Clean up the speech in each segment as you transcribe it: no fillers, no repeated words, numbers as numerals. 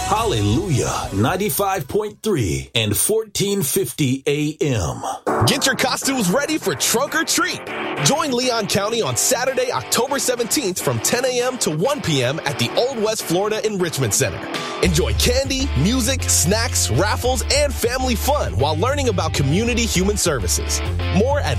Hallelujah, 95.3 and 1450 AM. Get your costumes ready for Trunk or Treat. Join Leon County on Saturday, October 17th from 10 a.m. to 1 p.m. at the Old West Florida Enrichment Center. Enjoy candy, music, snacks, raffles, and family fun while learning about community human services. More at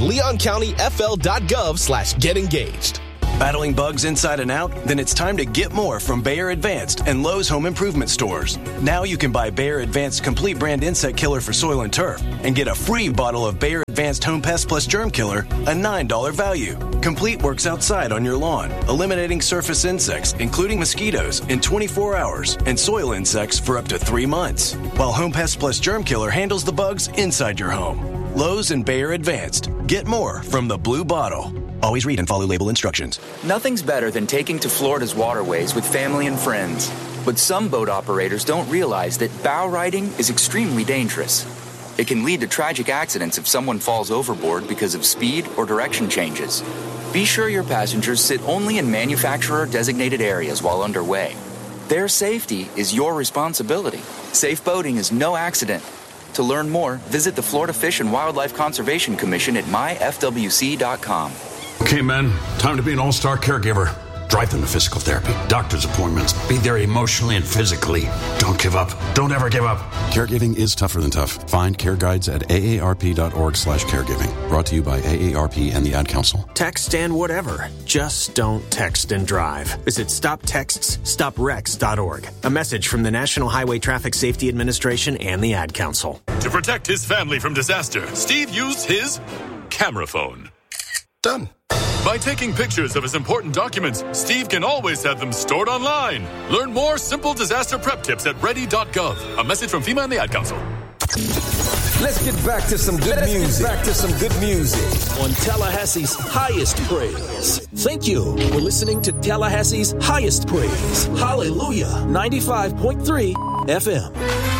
leoncountyfl.gov/getengaged. Battling bugs inside and out? Then it's time to get more from Bayer Advanced and Lowe's Home Improvement stores. Now you can buy Bayer Advanced Complete Brand Insect Killer for soil and turf and get a free bottle of Bayer Advanced Home Pest Plus Germ Killer, a $9 value. Complete works outside on your lawn, eliminating surface insects, including mosquitoes, in 24 hours and soil insects for up to 3 months. While Home Pest Plus Germ Killer handles the bugs inside your home. Lowe's and Bayer Advanced. Get more from the blue bottle. Always read and follow label instructions. Nothing's better than taking to Florida's waterways with family and friends. But some boat operators don't realize that bow riding is extremely dangerous. It can lead to tragic accidents if someone falls overboard because of speed or direction changes. Be sure your passengers sit only in manufacturer-designated areas while underway. Their safety is your responsibility. Safe boating is no accident. To learn more, visit the Florida Fish and Wildlife Conservation Commission at myfwc.com. Okay, men, time to be an all-star caregiver. Drive them to physical therapy, doctor's appointments. Be there emotionally and physically. Don't give up. Don't ever give up. Caregiving is tougher than tough. Find care guides at aarp.org/caregiving. Brought to you by AARP and the Ad Council. Text and whatever. Just don't text and drive. Visit StopTextsStopWrecks.org. A message from the National Highway Traffic Safety Administration and the Ad Council. To protect his family from disaster, Steve used his camera phone. Done. By taking pictures of his important documents, Steve can always have them stored online. Learn more simple disaster prep tips at ready.gov. A message from FEMA and the Ad Council. Let's get back to some good music. On Tallahassee's highest praise. Thank you for listening to Tallahassee's highest praise. Hallelujah, 95.3 FM.